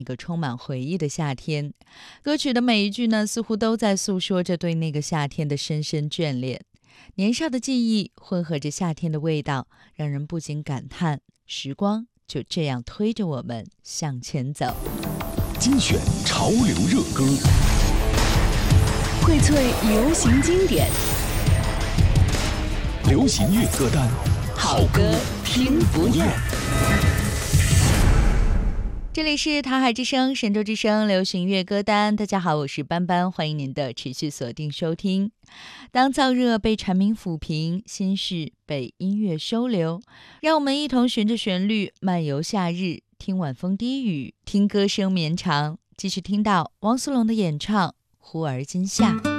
一个充满回忆的夏天。歌曲的每一句呢，似乎都在诉说着对那个夏天的深深眷恋。年少的记忆混合着夏天的味道，让人不禁感叹，时光就这样推着我们向前走。 精选潮流热歌， 荟萃流行经典， 流行乐歌单，好歌听不厌。 这里是台海之声、神州之声流行乐歌单。大家好，我是班班，欢迎您的持续锁定收听。当燥热被蝉鸣抚平，心事被音乐收留，让我们一同循着旋律漫游夏日，听晚风低语，听歌声绵长，继续听到汪苏泷的演唱《忽而今夏》。